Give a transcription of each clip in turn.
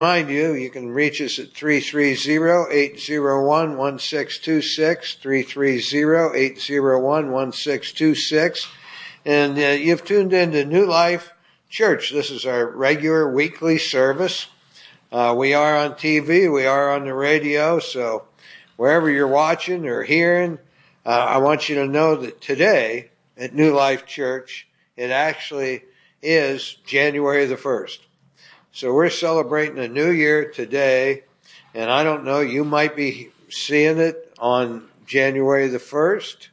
Remind you, you can reach us at 330-801-1626, 330-801-1626. And you've tuned into New Life Church. This is our regular weekly service. We are on TV, we are on the radio, so wherever you're watching or hearing, I want you to know that today at New Life Church, it actually is January the 1st. So we're celebrating a new year today, and I don't know, you might be seeing it on January the 1st.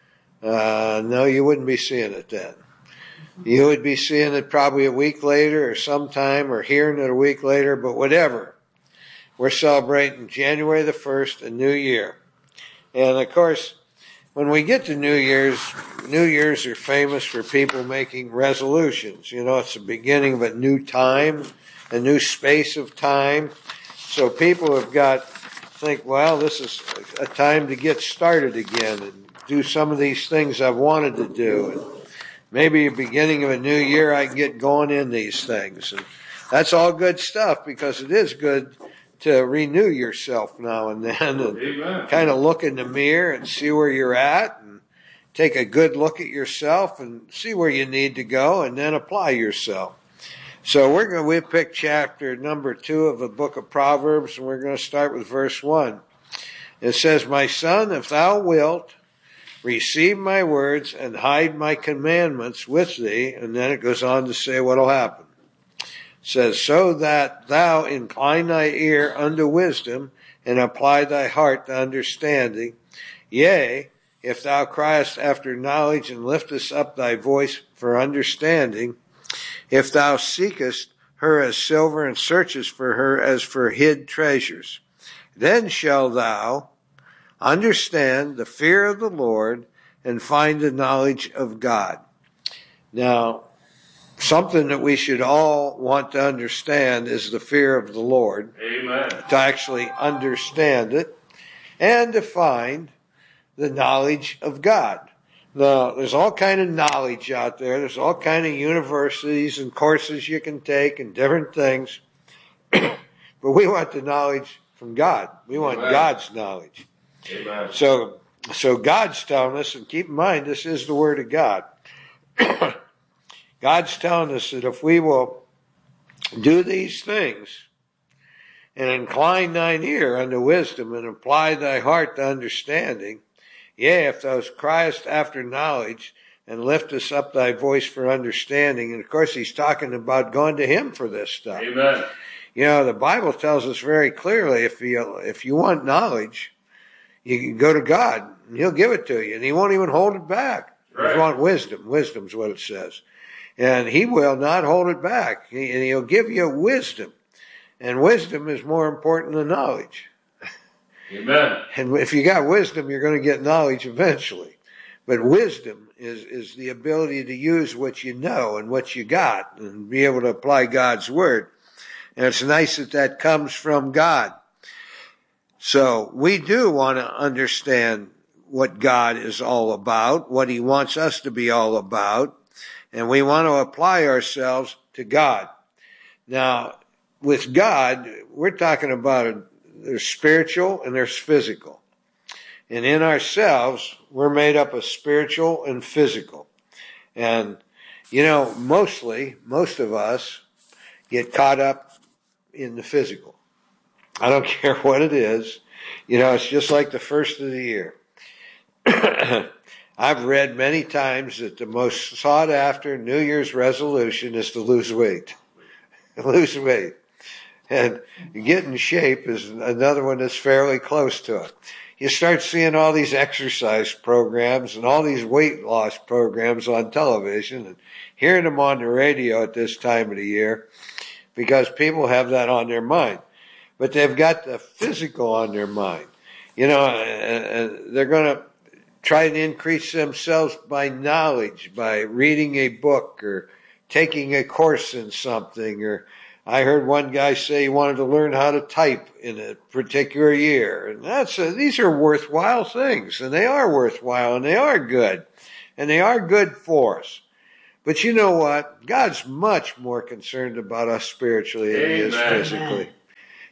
No, you wouldn't be seeing it then. You would be seeing it probably a week later or sometime, or hearing it a week later, but whatever. We're celebrating January the 1st, a new year. And of course, when we get to New Year's are famous for people making resolutions. You know, it's the beginning of a new time, a new space of time. So people have think, well, this is a time to get started again and do some of these things I've wanted to do. And maybe the beginning of a new year, I can get going in these things. And that's all good stuff, because it is good to renew yourself now and then and kind of look in the mirror and see where you're at and take a good look at yourself and see where you need to go and then apply yourself. So we picked chapter number 2 of the book of Proverbs, and we're going to start with verse 1. It says, "My son, if thou wilt, receive my words and hide my commandments with thee," and then it goes on to say what will happen. It says, "so that thou incline thy ear unto wisdom and apply thy heart to understanding. Yea, if thou criest after knowledge and liftest up thy voice for understanding, if thou seekest her as silver and searchest for her as for hid treasures, then shall thou understand the fear of the Lord and find the knowledge of God." Now, something that we should all want to understand is the fear of the Lord. Amen. To actually understand it and to find the knowledge of God. Now, there's all kind of knowledge out there. There's all kind of universities and courses you can take and different things. But we want the knowledge from God. We want God's knowledge. Amen. So God's telling us, and keep in mind, this is the Word of God. God's telling us that if we will do these things and incline thine ear unto wisdom and apply thy heart to understanding, yea, if thou criest after knowledge and liftest up thy voice for understanding. And of course, he's talking about going to him for this stuff. Amen. You know, the Bible tells us very clearly, if you want knowledge, you can go to God and he'll give it to you, and he won't even hold it back. Right. If you want wisdom, wisdom's what it says. And he will not hold it back. And he'll give you wisdom. And wisdom is more important than knowledge. Amen. And if you got wisdom, you're going to get knowledge eventually. But wisdom is the ability to use what you know and what you got and be able to apply God's word. And it's nice that comes from God. So we do want to understand what God is all about, what he wants us to be all about, and we want to apply ourselves to God. Now, with God, we're talking about there's spiritual and there's physical. And in ourselves, we're made up of spiritual and physical. And, you know, most of us get caught up in the physical. I don't care what it is. You know, it's just like the first of the year. I've read many times that the most sought after New Year's resolution is to lose weight. Lose weight. And get in shape is another one that's fairly close to it. You start seeing all these exercise programs and all these weight loss programs on television and hearing them on the radio at this time of the year, because people have that on their mind. But they've got the physical on their mind. You know, and they're going to try to increase themselves by knowledge, by reading a book or taking a course in something. Or I heard one guy say he wanted to learn how to type in a particular year. And these are worthwhile things, and they are worthwhile, and they are good, and they are good for us. But you know what? God's much more concerned about us spiritually than he is physically.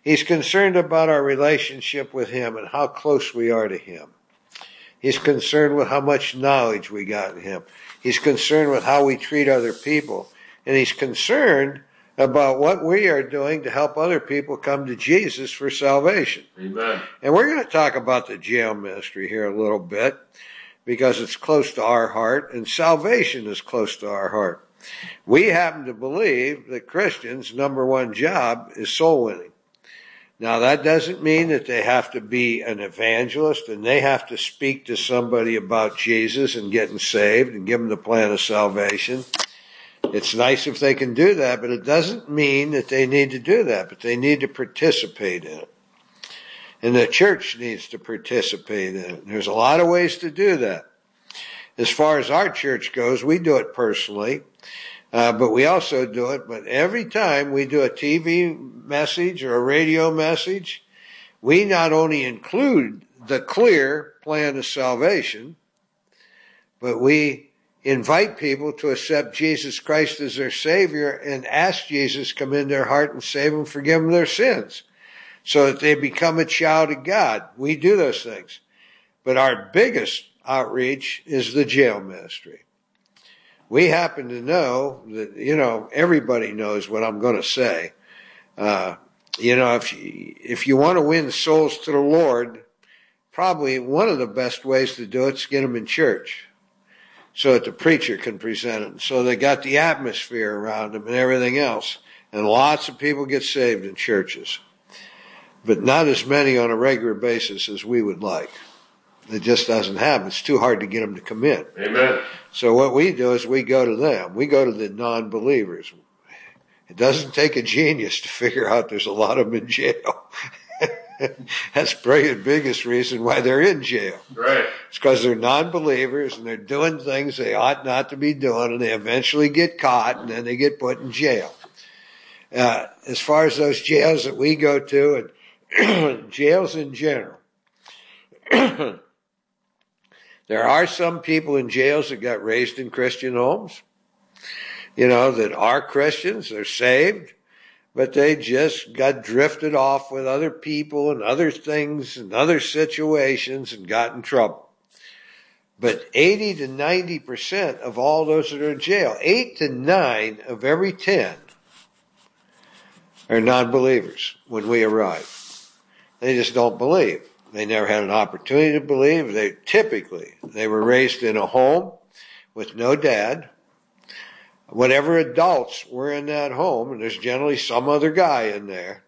He's concerned about our relationship with him and how close we are to him. He's concerned with how much knowledge we got in him. He's concerned with how we treat other people. And he's concerned about what we are doing to help other people come to Jesus for salvation. Amen. And we're going to talk about the jail ministry here a little bit because it's close to our heart and salvation is close to our heart. We happen to believe that Christians' number one job is soul winning. Now, that doesn't mean that they have to be an evangelist and they have to speak to somebody about Jesus and getting saved and give them the plan of salvation. It's nice if they can do that, but it doesn't mean that they need to do that, but they need to participate in it. And the church needs to participate in it. And there's a lot of ways to do that. As far as our church goes, we do it personally. But we also do it, but every time we do a TV message or a radio message, we not only include the clear plan of salvation, but we invite people to accept Jesus Christ as their Savior and ask Jesus to come in their heart and save them, forgive them their sins, so that they become a child of God. We do those things. But our biggest outreach is the jail ministry. We happen to know that, everybody knows what I'm going to say. If you want to win souls to the Lord, probably one of the best ways to do it is get them in church so that the preacher can present it. So they got the atmosphere around them and everything else. And lots of people get saved in churches, but not as many on a regular basis as we would like. It just doesn't happen. It's too hard to get them to come in. Amen. So what we do is we go to them. We go to the non-believers. It doesn't take a genius to figure out there's a lot of them in jail. That's probably the biggest reason why they're in jail. Right. It's because they're non-believers and they're doing things they ought not to be doing, and they eventually get caught and then they get put in jail. As far as those jails that we go to, and jails in general, there are some people in jails that got raised in Christian homes, that are Christians, they're saved, but they just got drifted off with other people and other things and other situations and got in trouble. But 80 to 90% of all those that are in jail, 8 to 9 of every 10 are non-believers when we arrive. They just don't believe. They never had an opportunity to believe. They were raised in a home with no dad. Whatever adults were in that home, and there's generally some other guy in there,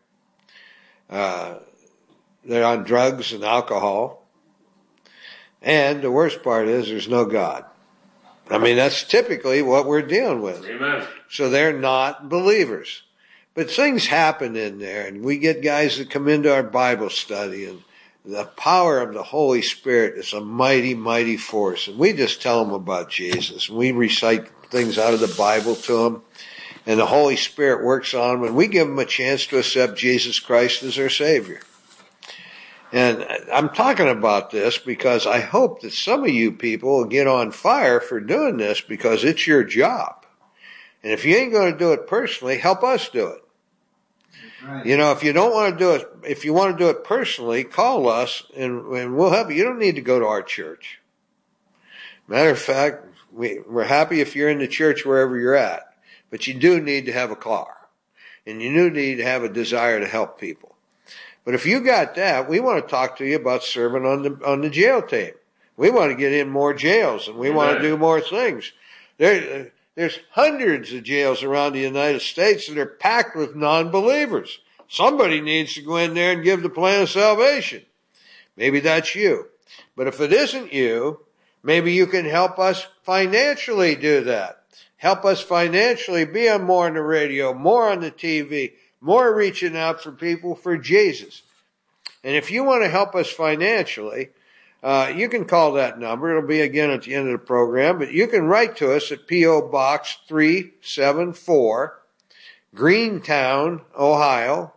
they're on drugs and alcohol. And the worst part is there's no God. I mean, that's typically what we're dealing with. Amen. So they're not believers. But things happen in there, and we get guys that come into our Bible study, and the power of the Holy Spirit is a mighty, mighty force. And we just tell them about Jesus. We recite things out of the Bible to them. And the Holy Spirit works on them. And we give them a chance to accept Jesus Christ as their Savior. And I'm talking about this because I hope that some of you people will get on fire for doing this because it's your job. And if you ain't going to do it personally, help us do it. Right. If you don't want to do it, if you want to do it personally, call us and we'll help you. You don't need to go to our church. Matter of fact, we're happy if you're in the church wherever you're at, but you do need to have a car and you do need to have a desire to help people. But if you got that, we want to talk to you about serving on the jail team. We want to get in more jails and we want to do more things. There's hundreds of jails around the United States that are packed with non-believers. Somebody needs to go in there and give the plan of salvation. Maybe that's you. But if it isn't you, maybe you can help us financially do that. Help us financially be on more on the radio, more on the TV, more reaching out for people for Jesus. And if you want to help us financially, you can call that number. It'll be again at the end of the program, but you can write to us at P.O. Box 374, Greentown, Ohio,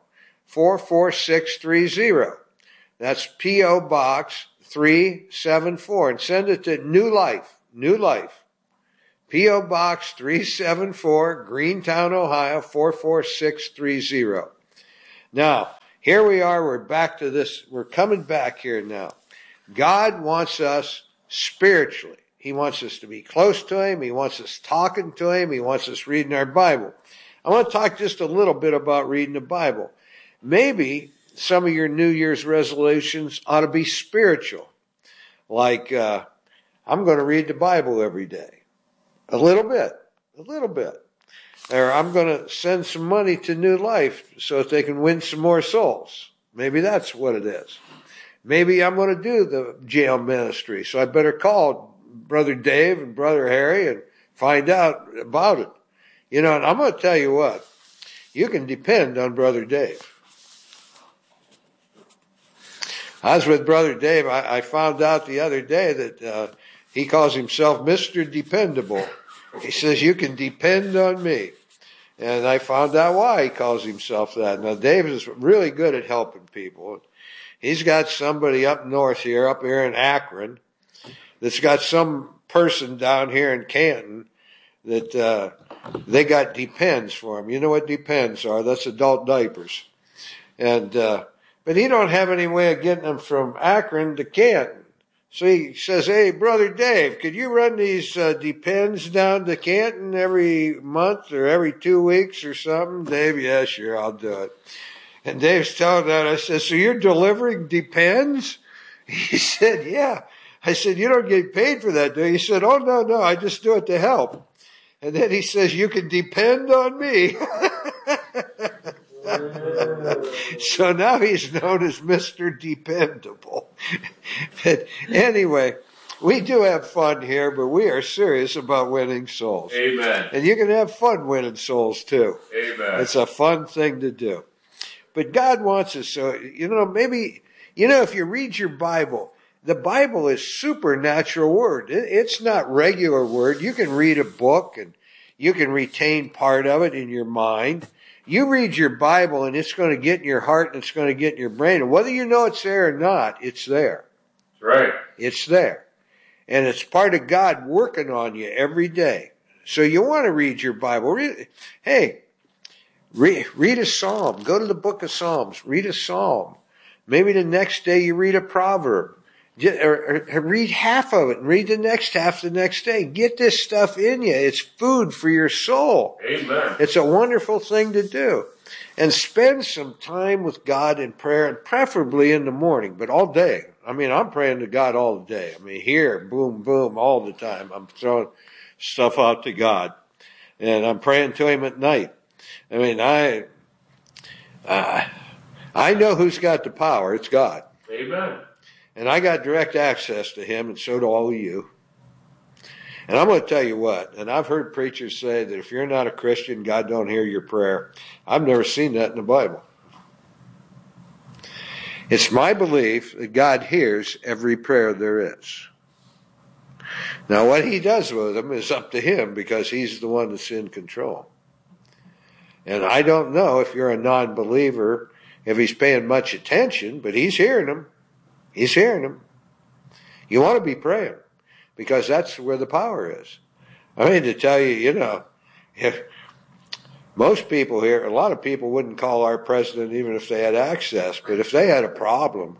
44630. That's P.O. Box 374, and send it to New Life. P.O. Box 374, Greentown, Ohio, 44630. Now, Here we are, we're back to this, we're coming back here now. God wants us spiritually. He wants us to be close to Him. He wants us talking to Him. He wants us reading our Bible. I want to talk just a little bit about reading the Bible. Maybe some of your New Year's resolutions ought to be spiritual. Like, I'm going to read the Bible every day. A little bit. Or I'm going to send some money to New Life so that they can win some more souls. Maybe that's what it is. Maybe I'm going to do the jail ministry, so I better call Brother Dave and Brother Harry and find out about it. You know, and I'm going to tell you what, you can depend on Brother Dave. I was with Brother Dave. I found out the other day that he calls himself Mr. Dependable. He says, you can depend on me. And I found out why he calls himself that. Now, Dave is really good at helping people. He's got somebody up north here, up here in Akron, that's got some person down here in Canton that they got Depends for him. You know what Depends are? That's adult diapers. And but he don't have any way of getting them from Akron to Canton. So he says, hey, Brother Dave, could you run these Depends down to Canton every month or every 2 weeks or something? Dave, yeah, sure, I'll do it. And Dave's telling that, I said, so you're delivering Depends? He said, yeah. I said, you don't get paid for that, do you? He said, oh, no, I just do it to help. And then he says, you can depend on me. So now he's known as Mr. Dependable. But anyway, we do have fun here, but we are serious about winning souls. Amen. And you can have fun winning souls too. Amen. It's a fun thing to do. But God wants us, so, maybe, if you read your Bible, the Bible is supernatural word. It's not regular word. You can read a book and you can retain part of it in your mind. You read your Bible and it's going to get in your heart and it's going to get in your brain. And whether you know it's there or not, it's there. That's right. It's there. And it's part of God working on you every day. So you want to read your Bible. Read a psalm. Go to the book of Psalms. Read a psalm. Maybe the next day you read a proverb. Or read half of it and read the next half the next day. Get this stuff in you. It's food for your soul. Amen. It's a wonderful thing to do. And spend some time with God in prayer, and preferably in the morning, but all day. I mean, I'm praying to God all day. I mean, here, boom, boom, all the time. I'm throwing stuff out to God. And I'm praying to Him at night. I mean, I know who's got the power. It's God. Amen. And I got direct access to Him, and so do all of you. And I'm going to tell you what, and I've heard preachers say that if you're not a Christian, God don't hear your prayer. I've never seen that in the Bible. It's my belief that God hears every prayer there is. Now, what He does with them is up to Him, because He's the one that's in control. And I don't know if you're a non-believer, if He's paying much attention, but He's hearing them. He's hearing them. You want to be praying, because that's where the power is. I mean, to tell you, if most people here, a lot of people wouldn't call our president even if they had access, but if they had a problem,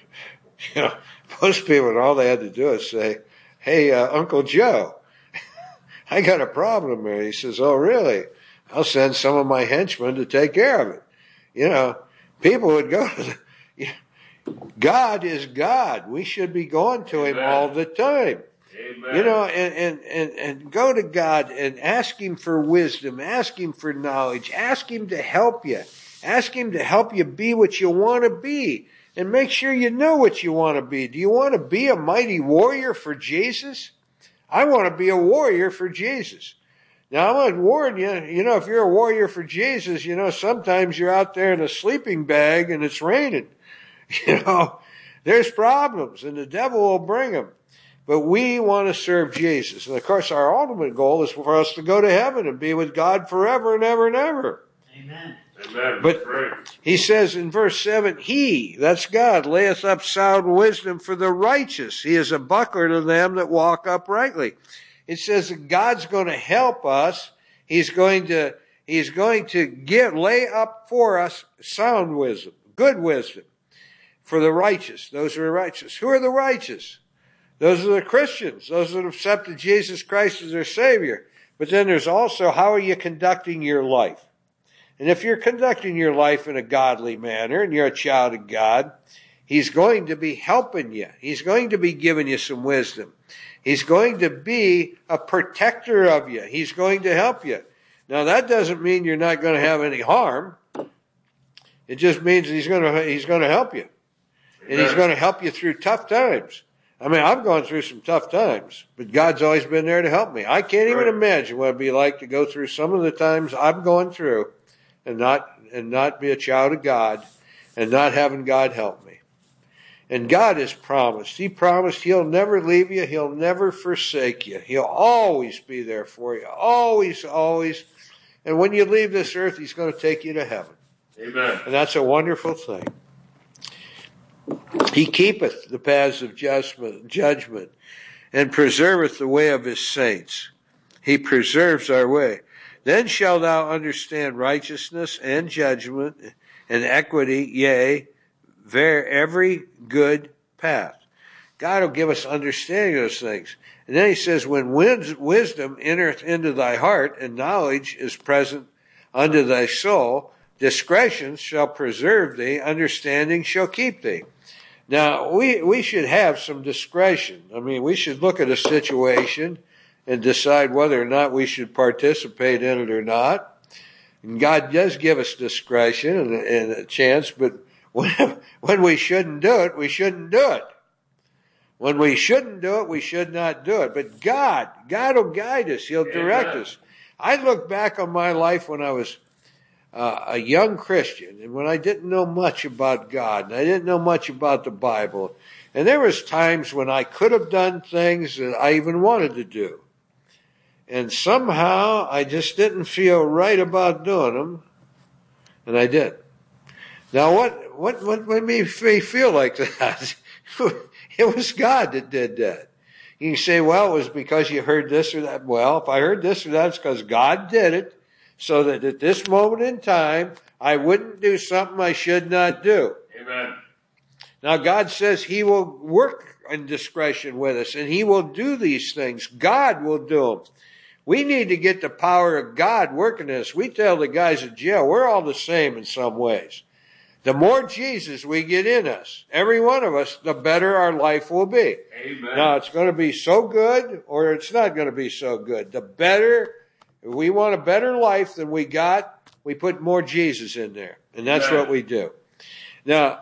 most people, all they had to do is say, hey, Uncle Joe, I got a problem here. He says, oh, really? I'll send some of my henchmen to take care of it. People would go to God is God. We should be going to Him all the time. Amen. And go to God and ask Him for wisdom, ask Him for knowledge, ask Him to help you. Ask Him to help you be what you want to be. And make sure you know what you want to be. Do you want to be a mighty warrior for Jesus? I want to be a warrior for Jesus. Now, I'm going to warn you, if you're a warrior for Jesus, sometimes you're out there in a sleeping bag and it's raining. There's problems, and the devil will bring them. But we want to serve Jesus. And, of course, our ultimate goal is for us to go to heaven and be with God forever and ever and ever. Amen. Amen. But He says in verse 7, He, that's God, layeth up sound wisdom for the righteous. He is a buckler to them that walk uprightly. It says that God's going to help us. He's going to lay up for us sound wisdom. good wisdom for the righteous, those who are righteous. Who are the righteous? Those are the Christians, those that have accepted Jesus Christ as their Savior. But then there's also, how are you conducting your life? And if you're conducting your life in a godly manner and you're a child of God, He's going to be helping you. He's going to be giving you some wisdom. He's going to be a protector of you. He's going to help you. Now, that doesn't mean you're not going to have any harm. It just means He's going to help you. And He's going to help you through tough times. I mean, I've gone through some tough times, but God's always been there to help me. I can't even imagine what it'd be like to go through some of the times I'm going through and not be a child of God and not having God help me. And God has promised. He promised He'll never leave you. He'll never forsake you. He'll always be there for you. Always, always. And when you leave this earth, He's going to take you to heaven. Amen. And that's a wonderful thing. He keepeth the paths of judgment and preserveth the way of His saints. He preserves our way. Then shalt thou understand righteousness and judgment and equity, yea, every good path. God will give us understanding of those things. And then He says, when wisdom entereth into thy heart and knowledge is present unto thy soul, discretion shall preserve thee, understanding shall keep thee. Now, we should have some discretion. I mean, we should look at a situation and decide whether or not we should participate in it or not. And God does give us discretion and a chance, but when we shouldn't do it, we shouldn't do it. When we shouldn't do it, we should not do it. But God will guide us. He'll direct us. I look back on my life when I was a young Christian, and when I didn't know much about God, and I didn't know much about the Bible, and there was times when I could have done things that I even wanted to do, and somehow I just didn't feel right about doing them, and I did. Now, what made me feel like that? It was God that did that. You can say, well, it was because you heard this or that. Well, if I heard this or that, it's because God did it, so that at this moment in time, I wouldn't do something I should not do. Amen. Now, God says He will work in discretion with us, and He will do these things. God will do them. We need to get the power of God working in us. We tell the guys in jail, we're all the same in some ways. The more Jesus we get in us, every one of us, the better our life will be. Amen. Now, it's going to be so good, or it's not going to be so good. The better. If we want a better life than we got, we put more Jesus in there. And that's what we do. Now,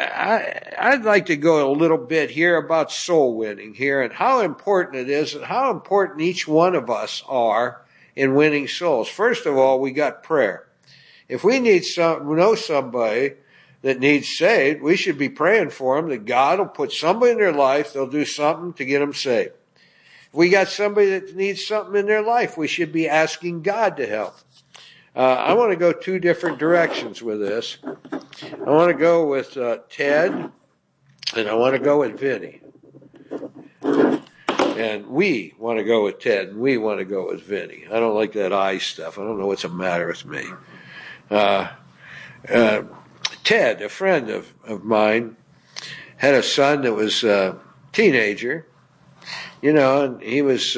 I'd like to go a little bit here about soul winning here and how important it is and how important each one of us are in winning souls. First of all, we got prayer. If we know somebody that needs saved, we should be praying for them that God will put somebody in their life, they'll do something to get them saved. We got somebody that needs something in their life, we should be asking God to help. I want to go two different directions with this. I want to go with Ted, and I want to go with Vinny. And we want to go with Ted, and we want to go with Vinny. I don't like that I stuff. I don't know what's the matter with me. Ted, a friend of mine, had a son that was a teenager. You know, and he was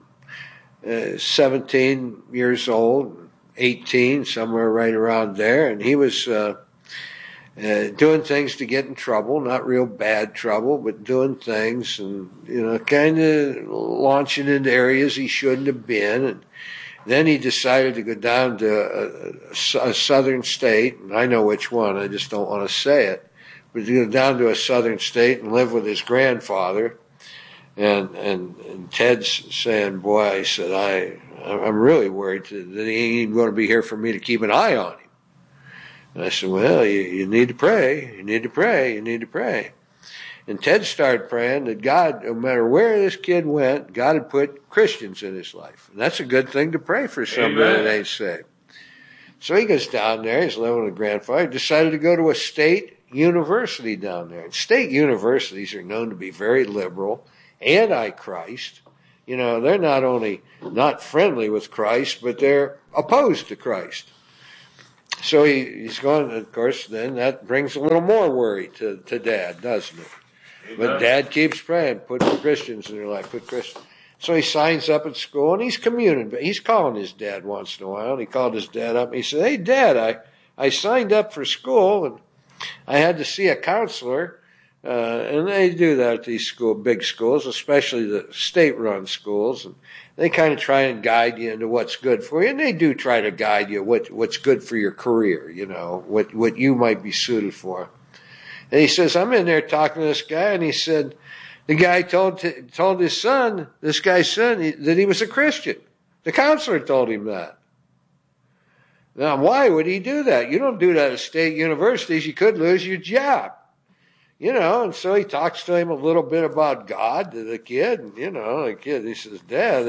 17 years old, 18, somewhere right around there, and he was doing things to get in trouble, not real bad trouble, but doing things and, you know, kind of launching into areas he shouldn't have been. And then he decided to go down to a southern state, and I know which one, I just don't want to say it, but to go down to a southern state and live with his grandfather. And Ted's saying, boy, he said, I'm really worried that he ain't even going to be here for me to keep an eye on him. And I said, well, you need to pray. You need to pray. You need to pray. And Ted started praying that God, no matter where this kid went, God had put Christians in his life. And that's a good thing to pray for somebody that ain't saved. So he goes down there. He's living with a grandfather. He decided to go to a state university down there. And state universities are known to be very liberal, anti-Christ. You know, they're not only not friendly with Christ, but they're opposed to Christ. So he's going, of course, then that brings a little more worry to Dad, doesn't it? Amen. But Dad keeps praying, put Christians in their life, put Christians. So he signs up at school, and he's communing, but he's calling his dad once in a while. And he called his dad up, and he said, "Hey, Dad, I signed up for school, and I had to see a counselor." And they do that at these big schools, especially the state-run schools. And they kind of try and guide you into what's good for you. And they do try to guide you what's good for your career, what you might be suited for. And he says, I'm in there talking to this guy, and he said, the guy told his son, this guy's son, that he was a Christian. The counselor told him that. Now, why would he do that? You don't do that at state universities. You could lose your job. And so he talks to him a little bit about God to the kid, and, the kid, he says, Dad,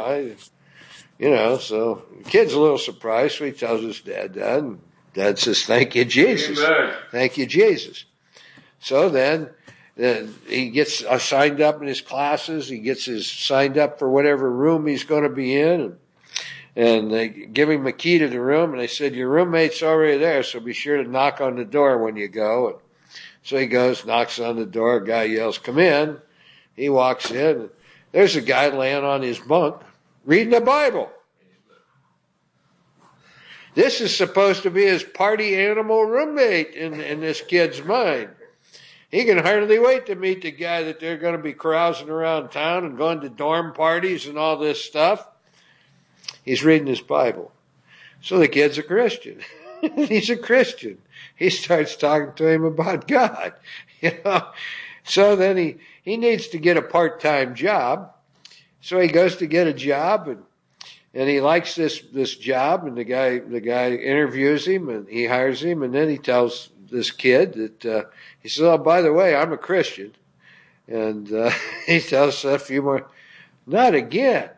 so the kid's a little surprised, so he tells his dad that, and Dad says, thank you, Jesus. Amen. Thank you, Jesus. So then he gets signed up in his classes, he gets signed up for whatever room he's going to be in, and they give him a key to the room, and they said, your roommate's already there, so be sure to knock on the door when you go. And so he goes, knocks on the door, a guy yells, come in. He walks in, and there's a guy laying on his bunk reading the Bible. This is supposed to be his party animal roommate in this kid's mind. He can hardly wait to meet the guy that they're going to be carousing around town and going to dorm parties and all this stuff. He's reading his Bible. So the kid's a Christian. He's a Christian. He starts talking to him about God. So then he needs to get a part-time job. So he goes to get a job, and he likes this job, and the guy interviews him, and he hires him, and then he tells this kid that he says, oh, by the way, I'm a Christian. And he tells a few more, not again.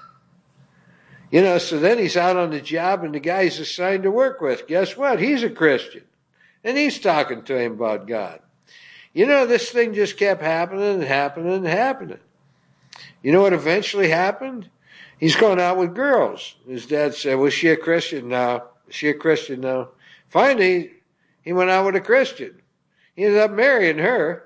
So then he's out on the job, and the guy he's assigned to work with, guess what? He's a Christian. And he's talking to him about God. This thing just kept happening and happening and happening. You know what eventually happened? He's going out with girls. His dad said, was she a Christian? No. Is she a Christian? No. Finally, he went out with a Christian. He ended up marrying her.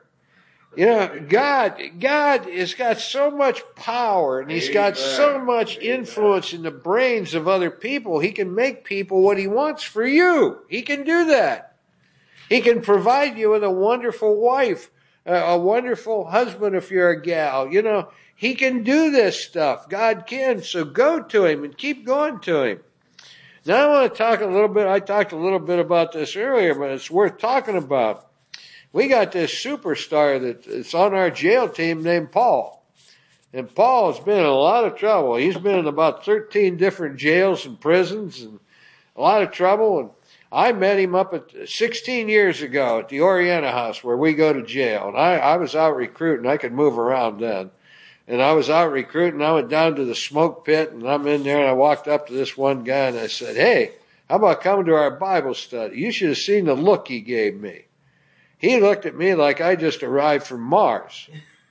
God has got so much power, and he's got so much influence in the brains of other people. He can make people what he wants for you. He can do that. He can provide you with a wonderful wife, a wonderful husband if you're a gal. He can do this stuff. God can. So go to him and keep going to him. Now I want to talk a little bit. I talked a little bit about this earlier, but it's worth talking about. We got this superstar that's on our jail team named Paul. And Paul has been in a lot of trouble. He's been in about 13 different jails and prisons and a lot of trouble. And I met him up at 16 years ago at the Orienta House where we go to jail. And I was out recruiting. I could move around then. And I was out recruiting. I went down to the smoke pit, and I'm in there, and I walked up to this one guy, and I said, hey, how about coming to our Bible study? You should have seen the look he gave me. He looked at me like I just arrived from Mars.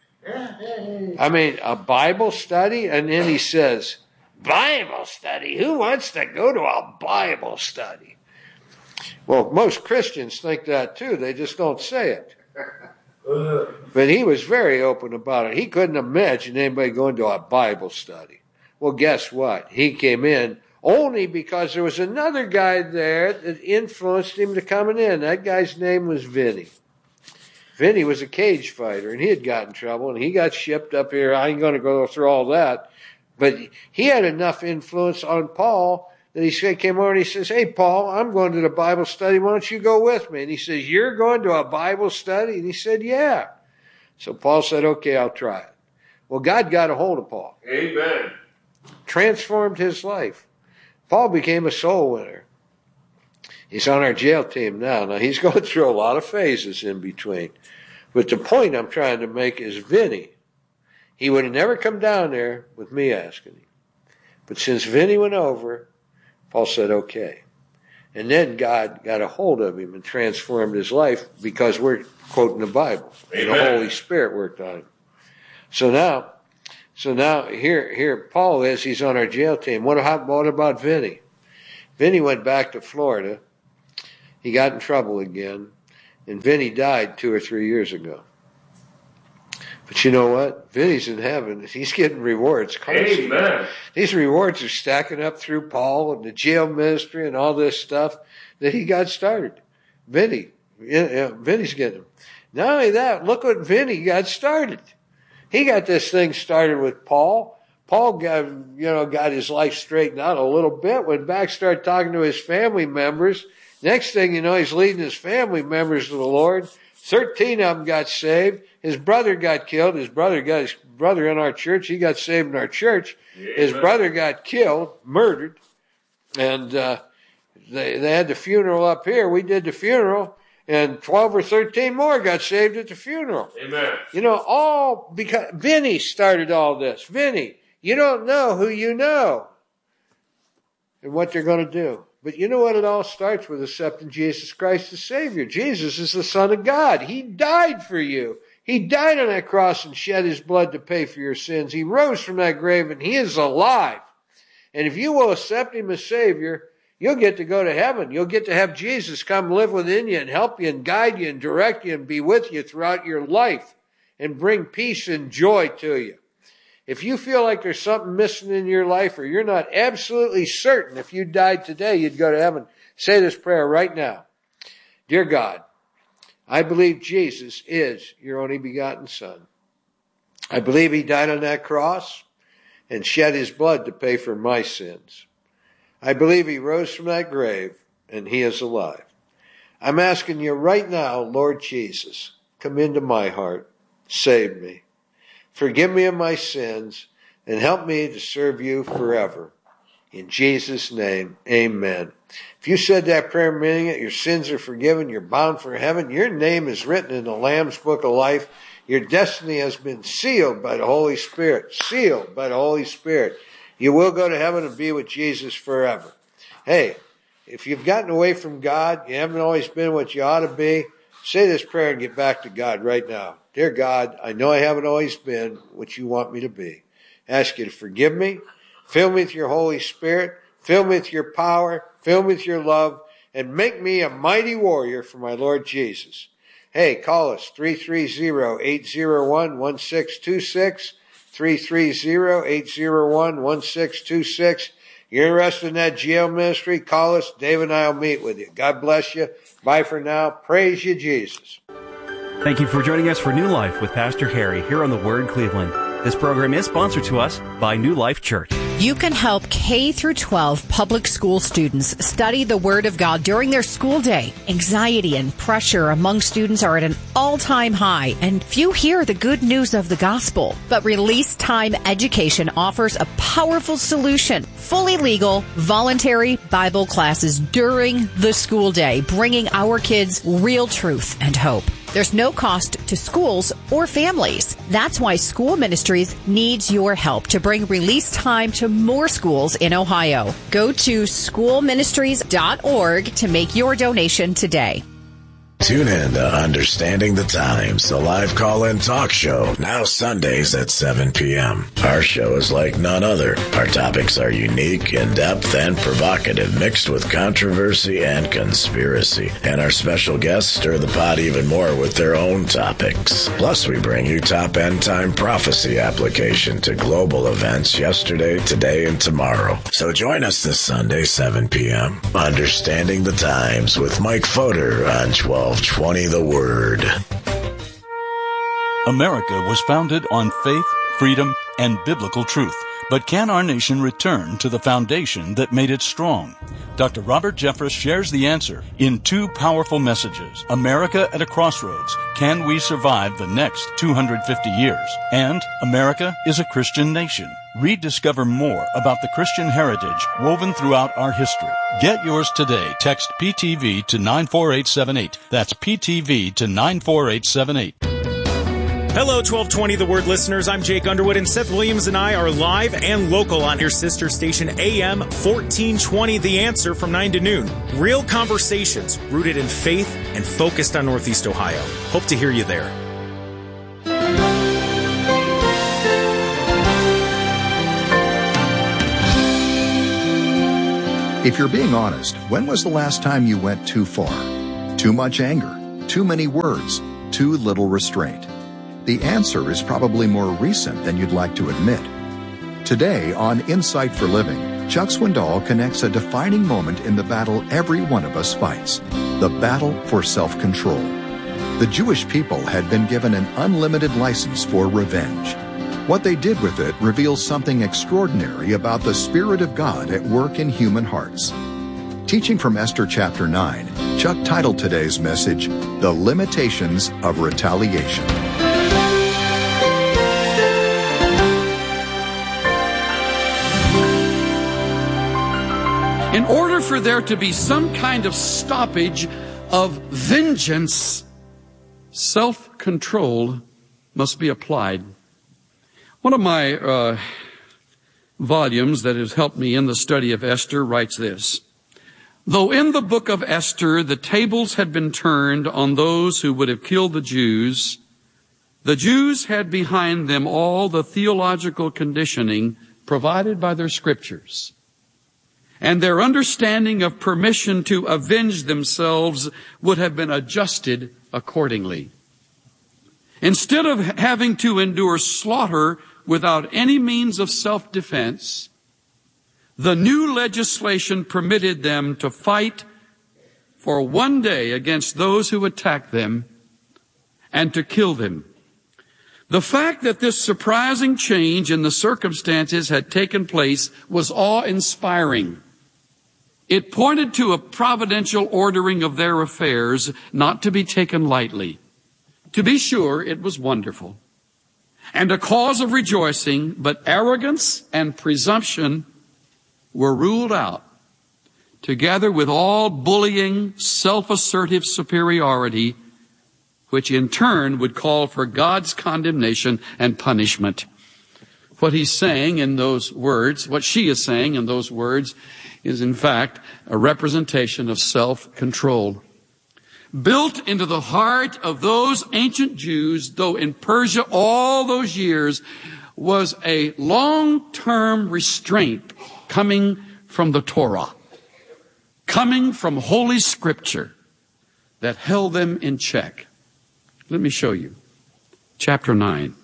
I mean, a Bible study? And then he says, Bible study? Who wants to go to a Bible study? Well, most Christians think that too. They just don't say it. But he was very open about it. He couldn't imagine anybody going to a Bible study. Well, guess what? He came in only because there was another guy there that influenced him to coming in. That guy's name was Vinny. Vinny was a cage fighter, and he had gotten in trouble, and he got shipped up here. I ain't going to go through all that. But he had enough influence on Paul that he came over and he says, hey, Paul, I'm going to the Bible study. Why don't you go with me? And he says, you're going to a Bible study? And he said, yeah. So Paul said, okay, I'll try it. Well, God got a hold of Paul. Amen. Transformed his life. Paul became a soul winner. He's on our jail team now. Now, he's going through a lot of phases in between. But the point I'm trying to make is Vinny. He would have never come down there with me asking him. But since Vinny went over, Paul said, okay. And then God got a hold of him and transformed his life because we're quoting the Bible. Amen. And the Holy Spirit worked on him. So now here Paul is, he's on our jail team. What about Vinny? Vinny went back to Florida, he got in trouble again, and Vinny died 2 or 3 years ago. But you know what? Vinny's in heaven. He's getting rewards constantly. Amen. These rewards are stacking up through Paul and the jail ministry and all this stuff that he got started. Vinny's getting them. Not only that, look what Vinny got started. He got this thing started with Paul. Paul got his life straightened out a little bit, went back, started talking to his family members. Next thing you know, he's leading his family members to the Lord. 13 of them got saved. His brother got killed. His brother in our church. He got saved in our church. Amen. His brother got killed, murdered. And they had the funeral up here. We did the funeral. And 12 or 13 more got saved at the funeral. Amen. All because Vinny started all this. Vinny, you don't know who you know and what they're going to do. But you know what? It all starts with accepting Jesus Christ as Savior. Jesus is the Son of God. He died for you. He died on that cross and shed his blood to pay for your sins. He rose from that grave and he is alive. And if you will accept him as Savior, you'll get to go to heaven. You'll get to have Jesus come live within you and help you and guide you and direct you and be with you throughout your life and bring peace and joy to you. If you feel like there's something missing in your life or you're not absolutely certain if you died today you'd go to heaven, say this prayer right now. Dear God, I believe Jesus is your only begotten Son. I believe he died on that cross and shed his blood to pay for my sins. I believe he rose from that grave and he is alive. I'm asking you right now, Lord Jesus, come into my heart, save me. Forgive me of my sins and help me to serve you forever. In Jesus' name, amen. If you said that prayer meaning it, your sins are forgiven, you're bound for heaven, your name is written in the Lamb's Book of Life, your destiny has been sealed by the Holy Spirit, sealed by the Holy Spirit. You will go to heaven and be with Jesus forever. Hey, if you've gotten away from God, you haven't always been what you ought to be, say this prayer and get back to God right now. Dear God, I know I haven't always been what you want me to be. I ask you to forgive me, fill me with your Holy Spirit, fill me with your power, fill me with your love, and make me a mighty warrior for my Lord Jesus. Hey, call us 330-801-1626, 330-801-1626. You're interested in that jail ministry, call us. Dave and I will meet with you. God bless you. Bye for now. Praise you, Jesus. Thank you for joining us for New Life with Pastor Harry here on The Word Cleveland. This program is sponsored to us by New Life Church. You can help K through 12 public school students study the Word of God during their school day. Anxiety and pressure among students are at an all-time high, and few hear the good news of the gospel. But Release Time Education offers a powerful solution. Fully legal, voluntary Bible classes during the school day, bringing our kids real truth and hope. There's no cost to schools or families. That's why School Ministries needs your help to bring Release Time to more schools in Ohio. Go to schoolministries.org to make your donation today. Tune in to Understanding the Times, the live call-in talk show, now Sundays at 7 p.m. Our show is like none other. Our topics are unique, in-depth, and provocative, mixed with controversy and conspiracy. And our special guests stir the pot even more with their own topics. Plus, we bring you top end-time prophecy application to global events yesterday, today, and tomorrow. So join us this Sunday, 7 p.m. Understanding the Times with Mike Fodor on 1220 The Word. America was founded on faith, freedom, and biblical truth. But can our nation return to the foundation that made it strong? Dr. Robert Jeffress shares the answer in two powerful messages. America at a Crossroads. Can we survive the next 250 years? And America is a Christian nation. Rediscover more about the Christian heritage woven throughout our history. Get yours today. Text PTV to 94878. That's PTV to 94878. Hello, 1220 The Word listeners. I'm Jake Underwood, and Seth Williams and I are live and local on your sister station AM 1420 The Answer from 9 to noon. Real conversations rooted in faith and focused on Northeast Ohio. Hope to hear you there. If you're being honest, when was the last time you went too far? Too much anger, too many words, too little restraint. The answer is probably more recent than you'd like to admit. Today on Insight for Living, Chuck Swindoll connects a defining moment in the battle every one of us fights, the battle for self-control. The Jewish people had been given an unlimited license for revenge. What they did with it reveals something extraordinary about the Spirit of God at work in human hearts. Teaching from Esther chapter 9, Chuck titled today's message, The Limitations of Retaliation. In order for there to be some kind of stoppage of vengeance, self-control must be applied. One of my volumes that has helped me in the study of Esther writes this: though in the book of Esther the tables had been turned on those who would have killed the Jews had behind them all the theological conditioning provided by their scriptures, and their understanding of permission to avenge themselves would have been adjusted accordingly. Instead of having to endure slaughter without any means of self-defense, the new legislation permitted them to fight for one day against those who attacked them and to kill them. The fact that this surprising change in the circumstances had taken place was awe-inspiring. It pointed to a providential ordering of their affairs not to be taken lightly. To be sure, it was wonderful and a cause of rejoicing, but arrogance and presumption were ruled out, together with all bullying, self-assertive superiority, which in turn would call for God's condemnation and punishment. What he's saying in those words, what she is saying in those words, is in fact a representation of self-control. Built into the heart of those ancient Jews, though in Persia all those years, was a long-term restraint coming from the Torah, coming from Holy Scripture that held them in check. Let me show you. Chapter 9.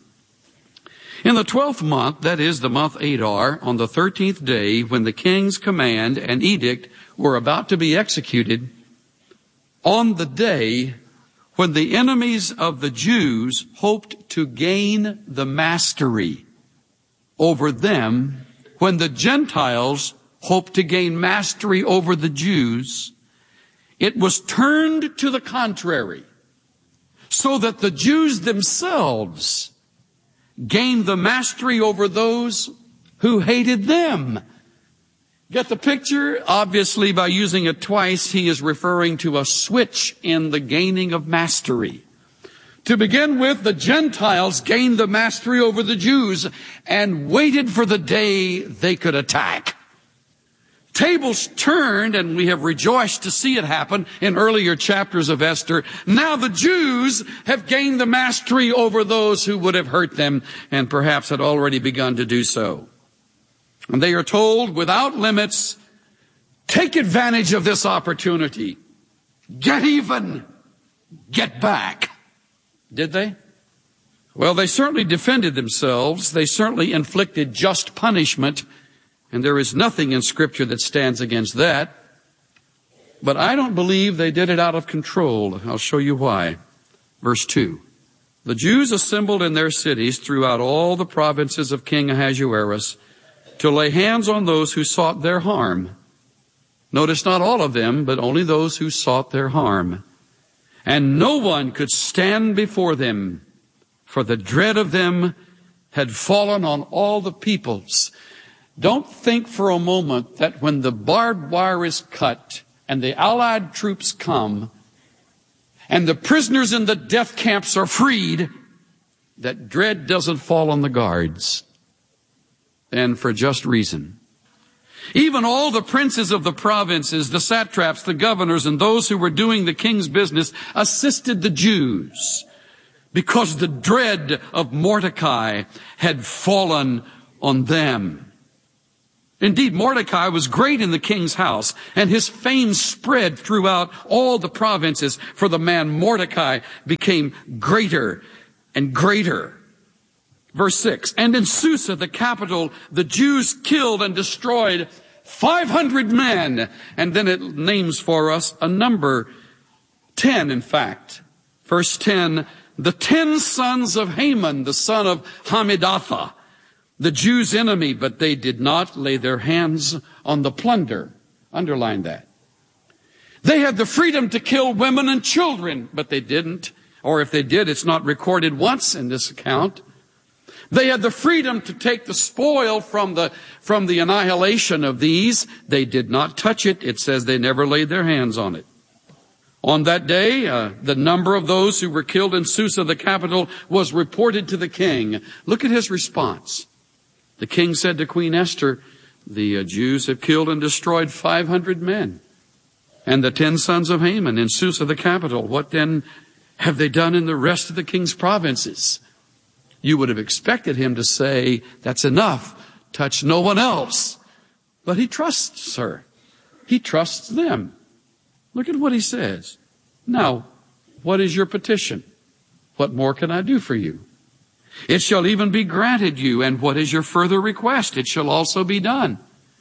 In the 12th month, that is the month Adar, on the 13th day, when the king's command and edict were about to be executed, on the day when the enemies of the Jews hoped to gain the mastery over them, when the Gentiles hoped to gain mastery over the Jews, it was turned to the contrary, so that the Jews themselves gained the mastery over those who hated them. Get the picture? Obviously, by using it twice, he is referring to a switch in the gaining of mastery. To begin with, the Gentiles gained the mastery over the Jews and waited for the day they could attack. Tables turned, and we have rejoiced to see it happen in earlier chapters of Esther. Now the Jews have gained the mastery over those who would have hurt them and perhaps had already begun to do so. And they are told without limits, take advantage of this opportunity. Get even. Get back. Did they? Well, they certainly defended themselves. They certainly inflicted just punishment. And there is nothing in Scripture that stands against that. But I don't believe they did it out of control. I'll show you why. Verse 2. The Jews assembled in their cities throughout all the provinces of King Ahasuerus to lay hands on those who sought their harm. Notice not all of them, but only those who sought their harm. And no one could stand before them, for the dread of them had fallen on all the peoples. Don't think for a moment that when the barbed wire is cut and the Allied troops come and the prisoners in the death camps are freed, that dread doesn't fall on the guards. And for just reason. Even all the princes of the provinces, the satraps, the governors, and those who were doing the king's business assisted the Jews because the dread of Mordecai had fallen on them. Indeed, Mordecai was great in the king's house, and his fame spread throughout all the provinces, for the man Mordecai became greater and greater. Verse 6, and in Susa, the capital, the Jews killed and destroyed 500 men. And then it names for us a number, 10 in fact. Verse 10, the 10 sons of Haman, the son of Hammedatha, the Jews' enemy, but they did not lay their hands on the plunder. Underline that. They had the freedom to kill women and children, but they didn't. Or if they did, it's not recorded once in this account. They had the freedom to take the spoil from the annihilation of these. They did not touch it. It says they never laid their hands on it. On that day, the number of those who were killed in Susa, the capital, was reported to the king. Look at his response. The king said to Queen Esther, the Jews have killed and destroyed 500 men. And the 10 sons of Haman in Susa, the capital, what then have they done in the rest of the king's provinces? You would have expected him to say, that's enough, touch no one else. But he trusts her. He trusts them. Look at what he says. Now, what is your petition? What more can I do for you? It shall even be granted you. And what is your further request? It shall also be done.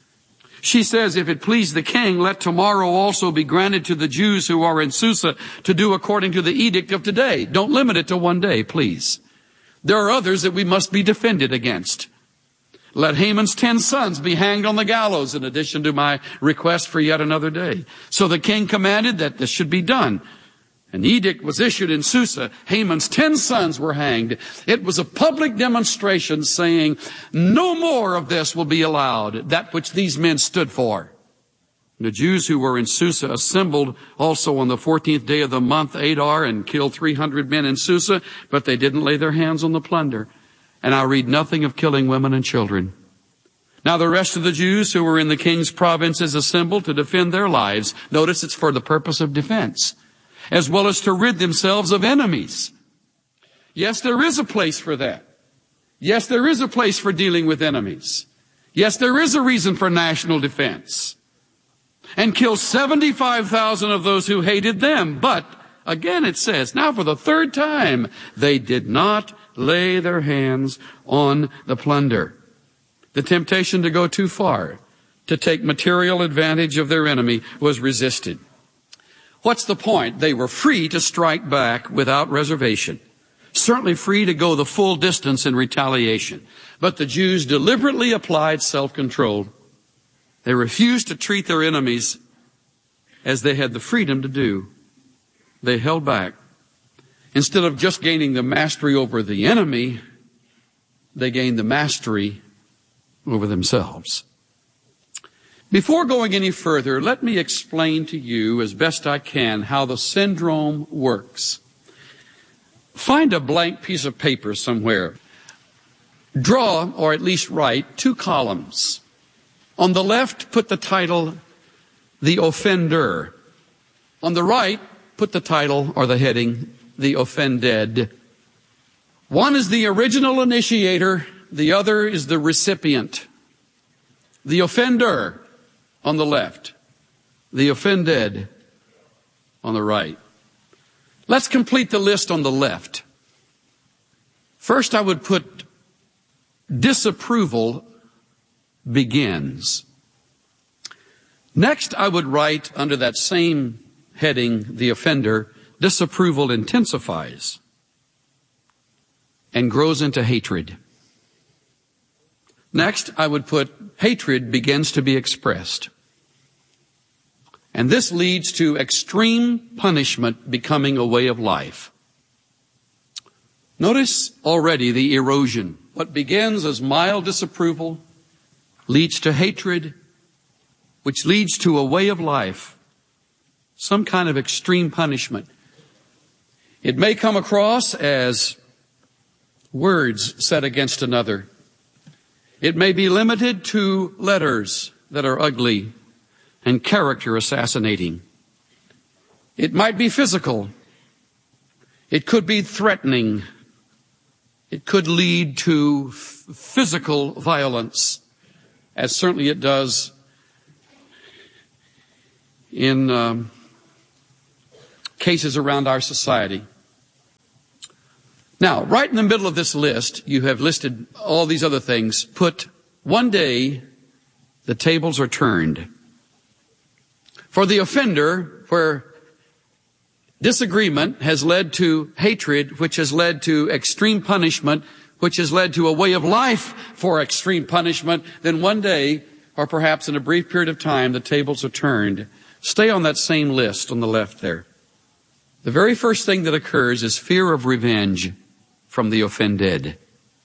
She says, if it please the king, let tomorrow also be granted to the Jews who are in Susa to do according to the edict of today. Don't limit it to one day, please. There are others that we must be defended against. Let Haman's 10 sons be hanged on the gallows in addition to my request for yet another day. So the king commanded that this should be done. An edict was issued in Susa. Haman's 10 sons were hanged. It was a public demonstration saying, no more of this will be allowed, that which these men stood for. The Jews who were in Susa assembled also on the 14th day of the month, Adar, and killed 300 men in Susa, but they didn't lay their hands on the plunder. And I read nothing of killing women and children. Now the rest of the Jews who were in the king's provinces assembled to defend their lives. Notice it's for the purpose of defense, as well as to rid themselves of enemies. Yes, there is a place for that. Yes, there is a place for dealing with enemies. Yes, there is a reason for national defense. And kill 75,000 of those who hated them. But, again it says, now for the third time, they did not lay their hands on the plunder. The temptation to go too far, to take material advantage of their enemy, was resisted. What's the point? They were free to strike back without reservation. Certainly free to go the full distance in retaliation. But the Jews deliberately applied self-control. They refused to treat their enemies as they had the freedom to do. They held back. Instead of just gaining the mastery over the enemy, they gained the mastery over themselves. Before going any further, let me explain to you as best I can how the syndrome works. Find a blank piece of paper somewhere. Draw, or at least write, 2 columns. On the left, put the title, The Offender. On the right, put the title or the heading, The Offended. One is the original initiator, the other is the recipient. The offender on the left, the offended on the right. Let's complete the list on the left. First, I would put disapproval begins. Next, I would write under that same heading, the offender, disapproval intensifies and grows into hatred. Next, I would put hatred begins to be expressed. And this leads to extreme punishment becoming a way of life. Notice already the erosion. What begins as mild disapproval leads to hatred, which leads to a way of life, some kind of extreme punishment. It may come across as words said against another. It may be limited to letters that are ugly and character assassinating. It might be physical. It could be threatening. It could lead to physical violence. as certainly it does in cases around our society. Now, right in the middle of this list, you have listed all these other things. Put, one day the tables are turned. For the offender, where disagreement has led to hatred, which has led to extreme punishment, which has led to a way of life for extreme punishment, then one day, or perhaps in a brief period of time, the tables are turned. Stay on that same list on the left there. The very first thing that occurs is fear of revenge from the offended.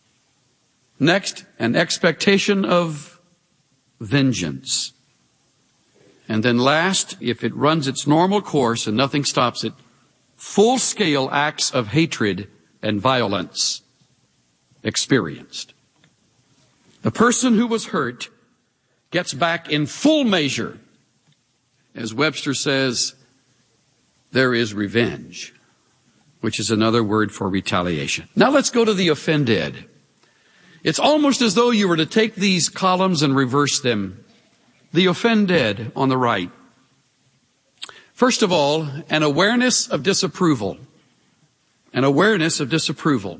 Next, an expectation of vengeance. And then last, if it runs its normal course and nothing stops it, full-scale acts of hatred and violence experienced. The person who was hurt gets back in full measure. As Webster says, there is revenge, which is another word for retaliation. Now let's go to the offended. It's almost as though you were to take these columns and reverse them. The offended on the right. First of all, an awareness of disapproval. An awareness of disapproval.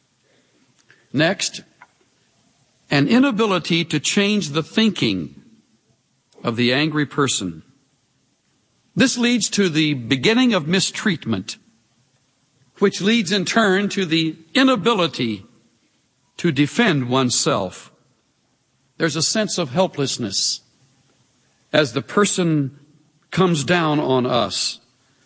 Next, an inability to change the thinking of the angry person. This leads to the beginning of mistreatment, which leads in turn to the inability to defend oneself. There's a sense of helplessness as the person comes down on us.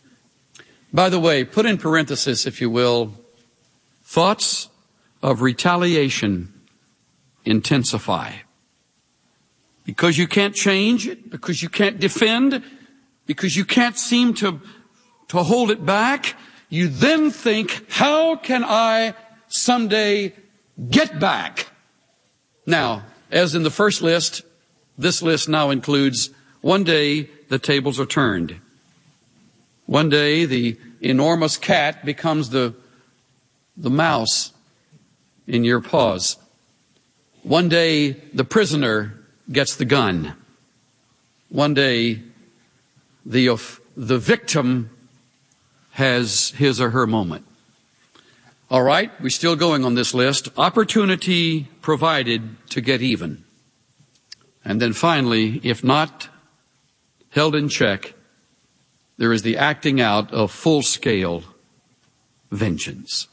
By the way, put in parenthesis, if you will, thoughts of retaliation intensify. Because you can't change it, because you can't defend, because you can't seem to hold it back, you then think, how can I someday get back? Now, as in the first list, this list now includes one day the tables are turned. One day the enormous cat becomes the mouse in your paws. One day the prisoner gets the gun. One day the victim has his or her moment. All right, we're still going on this list. Opportunity provided to get even. And then finally, if not held in check, there is the acting out of full-scale vengeance.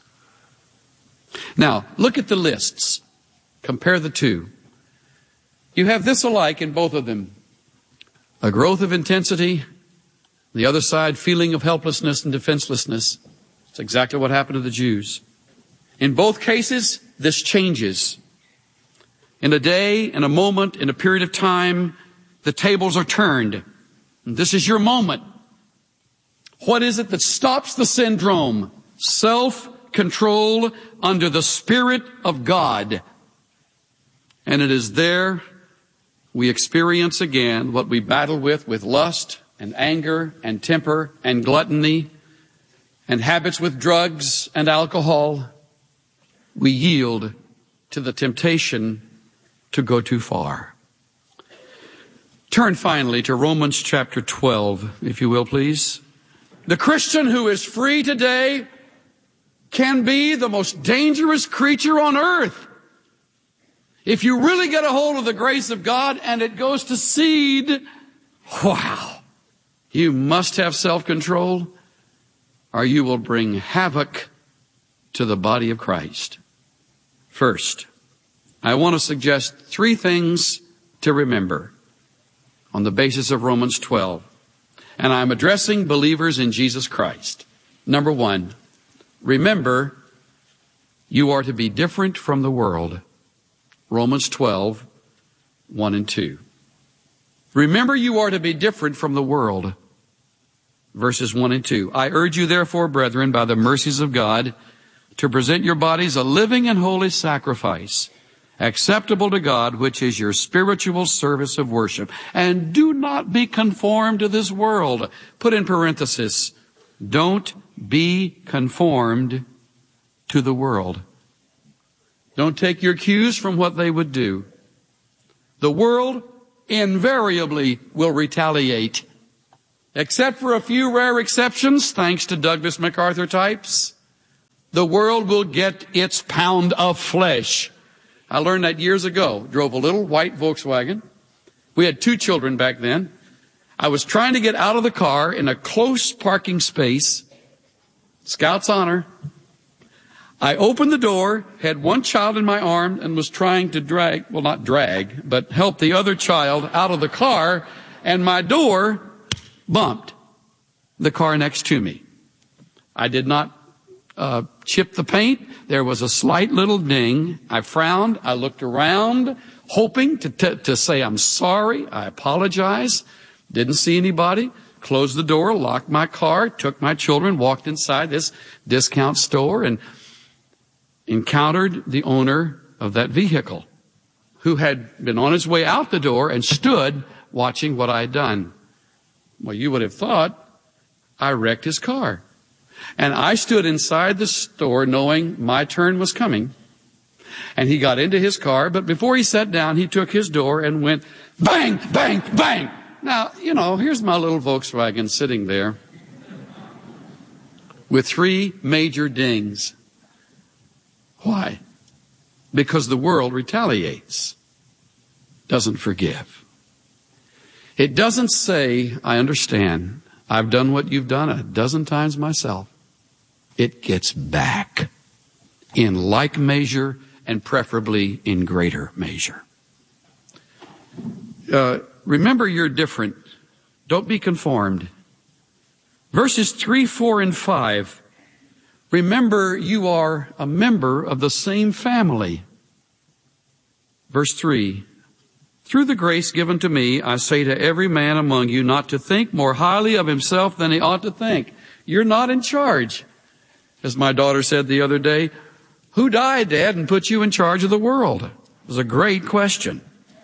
Now, look at the lists. Compare the two. You have this alike in both of them. A growth of intensity, the other side, feeling of helplessness and defenselessness. It's exactly what happened to the Jews. In both cases, this changes. In a day, in a moment, in a period of time, the tables are turned. And this is your moment. What is it that stops the syndrome? Self-control under the Spirit of God. And it is there we experience again what we battle with lust and anger and temper and gluttony and habits with drugs and alcohol. We yield to the temptation to go too far. Turn finally to Romans chapter 12, if you will, please. The Christian who is free today can be the most dangerous creature on earth. If you really get a hold of the grace of God and it goes to seed, wow, you must have self-control or you will bring havoc to the body of Christ. First, I want to suggest three things to remember on the basis of Romans 12. And I'm addressing believers in Jesus Christ. Number one, remember you are to be different from the world. Romans 12, 1 and 2. Remember you are to be different from the world. Verses 1 and 2. I urge you therefore, brethren, by the mercies of God, to present your bodies a living and holy sacrifice, acceptable to God, which is your spiritual service of worship. And do not be conformed to this world. Put in parenthesis, don't be conformed to the world. Don't take your cues from what they would do. The world invariably will retaliate. Except for a few rare exceptions, thanks to Douglas MacArthur types, the world will get its pound of flesh. I learned that years ago. Drove a little white Volkswagen. We had 2 children back then. I was trying to get out of the car in a close parking space. Scout's honor. I opened the door, had one child in my arm, and was trying to help the other child out of the car, and my door bumped the car next to me. I did not chip the paint. There was a slight little ding. I frowned. I looked around, hoping to say, I'm sorry, I apologize. Didn't see anybody. Closed the door, locked my car, took my children, walked inside this discount store, and encountered the owner of that vehicle, who had been on his way out the door and stood watching what I had done. Well, you would have thought I wrecked his car. And I stood inside the store knowing my turn was coming. And he got into his car, but before he sat down, he took his door and went bang, bang, bang. Now, here's my little Volkswagen sitting there with 3 major dings. Why? Because the world retaliates, doesn't forgive. It doesn't say, I understand, I've done what you've done 12 times myself. It gets back in like measure and preferably in greater measure. Remember you're different. Don't be conformed. Verses 3, 4, and 5. Remember you are a member of the same family. Verse 3. Through the grace given to me, I say to every man among you not to think more highly of himself than he ought to think. You're not in charge. As my daughter said the other day, who died, Dad, and put you in charge of the world? It was a great question.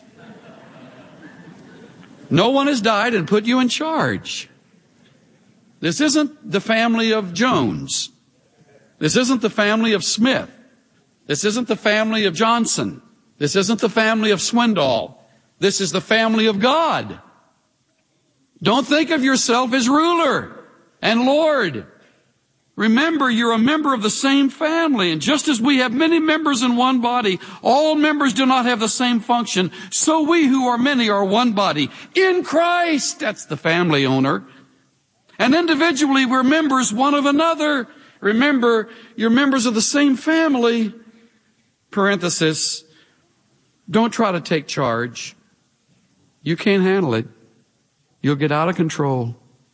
No one has died and put you in charge. This isn't the family of Jones. This isn't the family of Smith. This isn't the family of Johnson. This isn't the family of Swindoll. This is the family of God. Don't think of yourself as ruler and Lord. Remember, you're a member of the same family. And just as we have many members in one body, all members do not have the same function. So we who are many are one body in Christ. That's the family owner. And individually, we're members one of another. Remember, you're members of the same family. Parenthesis. Don't try to take charge. You can't handle it. You'll get out of control.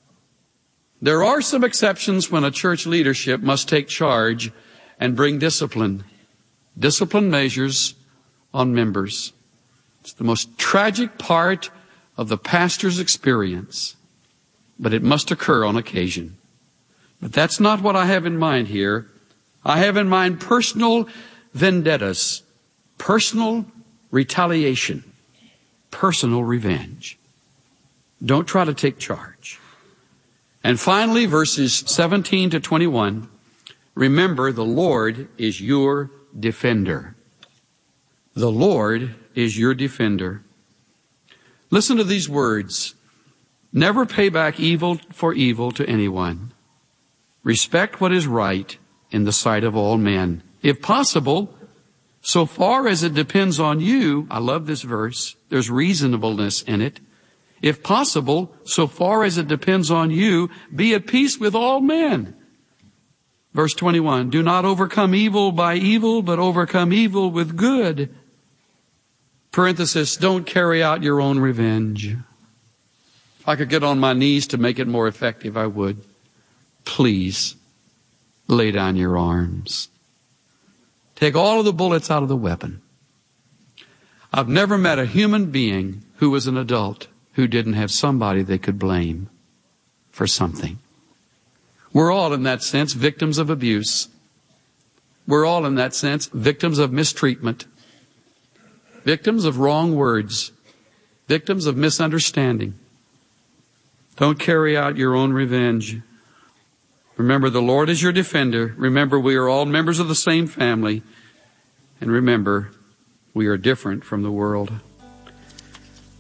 There are some exceptions when a church leadership must take charge and bring discipline. Discipline measures on members. It's the most tragic part of the pastor's experience, but it must occur on occasion. But that's not what I have in mind here. I have in mind personal vendettas, personal retaliation, personal revenge. Don't try to take charge. And finally, verses 17 to 21, remember the Lord is your defender. The Lord is your defender. Listen to these words. Never pay back evil for evil to anyone. Respect what is right in the sight of all men. If possible, so far as it depends on you, I love this verse, there's reasonableness in it. If possible, so far as it depends on you, be at peace with all men. Verse 21, do not overcome evil by evil, but overcome evil with good. Parenthesis, don't carry out your own revenge. If I could get on my knees to make it more effective, I would. Please, lay down your arms. Take all of the bullets out of the weapon. I've never met a human being who was an adult who didn't have somebody they could blame for something. We're all, in that sense, victims of abuse. We're all, in that sense, victims of mistreatment, victims of wrong words, victims of misunderstanding. Don't carry out your own revenge. Remember, the Lord is your defender. Remember, we are all members of the same family. And remember, we are different from the world.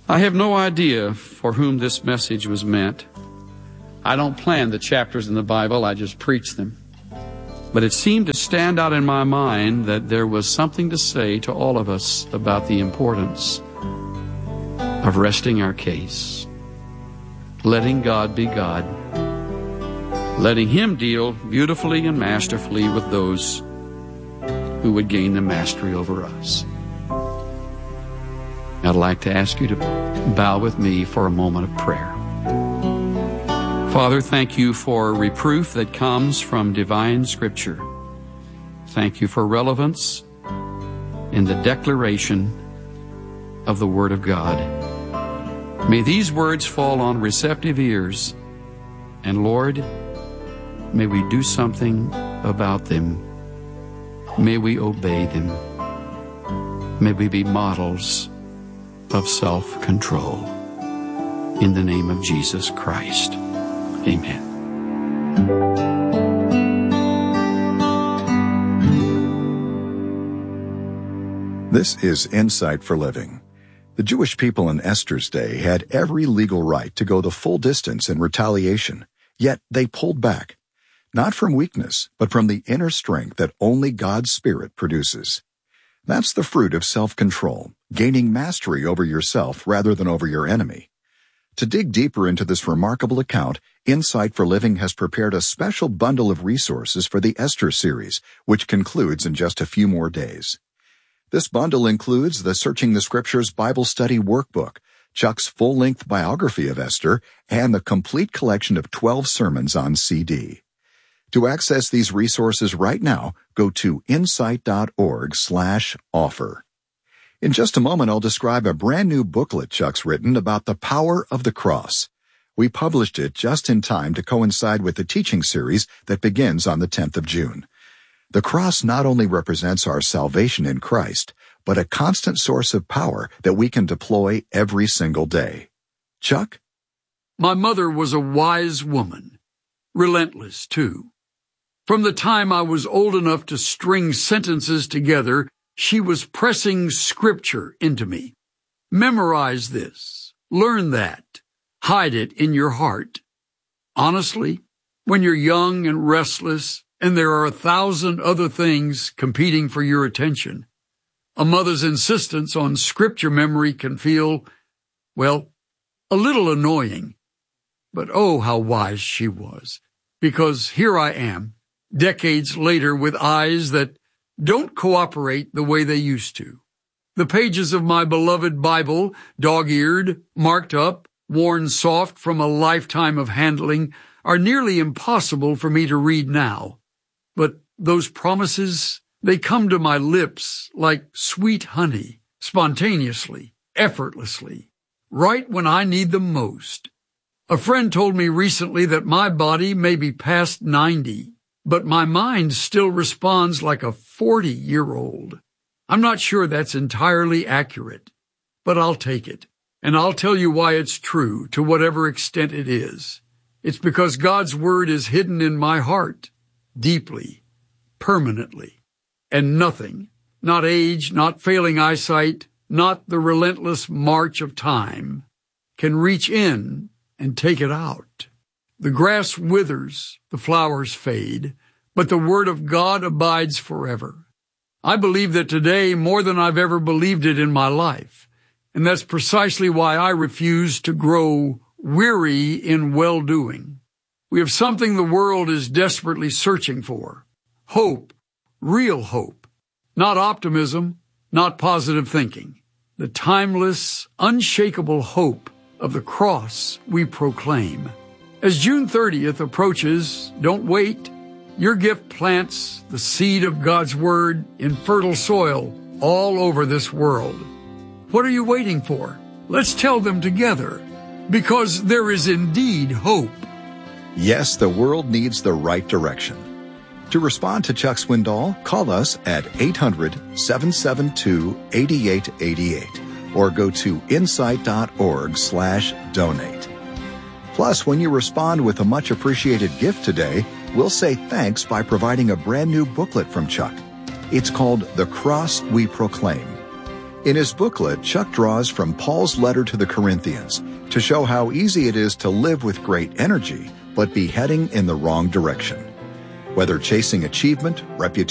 I have no idea for whom this message was meant. I don't plan the chapters in the Bible, I just preach them. But it seemed to stand out in my mind that there was something to say to all of us about the importance of resting our case, letting God be God, letting Him deal beautifully and masterfully with those who would gain the mastery over us. I'd like to ask you to bow with me for a moment of prayer. Father, thank you for reproof that comes from divine Scripture. Thank you for relevance in the declaration of the Word of God. May these words fall on receptive ears, and Lord, may we do something about them. May we obey them. May we be models of self-control. In the name of Jesus Christ. Amen. This is Insight for Living. The Jewish people in Esther's day had every legal right to go the full distance in retaliation, yet they pulled back, not from weakness, but from the inner strength that only God's Spirit produces. That's the fruit of self-control, gaining mastery over yourself rather than over your enemy. To dig deeper into this remarkable account, Insight for Living has prepared a special bundle of resources for the Esther series, which concludes in just a few more days. This bundle includes the Searching the Scriptures Bible Study Workbook, Chuck's full-length biography of Esther, and the complete collection of 12 sermons on CD. To access these resources right now, go to insight.org/offer. In just a moment, I'll describe a brand new booklet Chuck's written about the power of the cross. We published it just in time to coincide with the teaching series that begins on the 10th of June. The cross not only represents our salvation in Christ, but a constant source of power that we can deploy every single day. Chuck? My mother was a wise woman, relentless too. From the time I was old enough to string sentences together, she was pressing Scripture into me. Memorize this. Learn that. Hide it in your heart. Honestly, when you're young and restless, and there are 1,000 other things competing for your attention, a mother's insistence on Scripture memory can feel, well, a little annoying. But oh, how wise she was, because here I am, decades later, with eyes that don't cooperate the way they used to. The pages of my beloved Bible, dog-eared, marked up, worn soft from a lifetime of handling, are nearly impossible for me to read now. But those promises, they come to my lips like sweet honey, spontaneously, effortlessly, right when I need them most. A friend told me recently that my body may be past 90, but my mind still responds like a 40-year-old. I'm not sure that's entirely accurate, but I'll take it, and I'll tell you why it's true to whatever extent it is. It's because God's Word is hidden in my heart, deeply, permanently, and nothing, not age, not failing eyesight, not the relentless march of time, can reach in and take it out. The grass withers, the flowers fade, but the Word of God abides forever. I believe that today more than I've ever believed it in my life, and that's precisely why I refuse to grow weary in well-doing. We have something the world is desperately searching for. Hope, real hope, not optimism, not positive thinking. The timeless, unshakable hope of the cross we proclaim. As June 30th approaches, don't wait. Your gift plants the seed of God's Word in fertile soil all over this world. What are you waiting for? Let's tell them together, because there is indeed hope. Yes, the world needs the right direction. To respond to Chuck Swindoll, call us at 800-772-8888 or go to insight.org/donate. Plus, when you respond with a much appreciated gift today, we'll say thanks by providing a brand new booklet from Chuck. It's called The Cross We Proclaim. In his booklet, Chuck draws from Paul's letter to the Corinthians to show how easy it is to live with great energy, but be heading in the wrong direction. Whether chasing achievement, reputation,